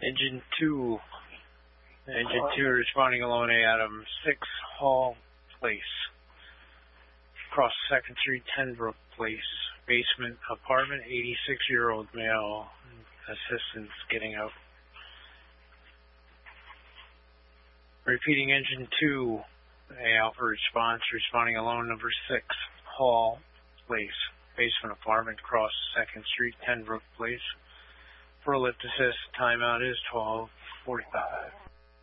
Engine 2. Engine 2 responding alone Adam 6 Hall Place. Across 2nd Street, Tenbrook Place. Basement apartment, 86-year-old male. Assistance getting out. Repeating Engine 2. Alpha response responding alone number 6 Hall Place. Basement apartment across 2nd Street, Tenbrook Place. For ellipsis, timeout is 12:45.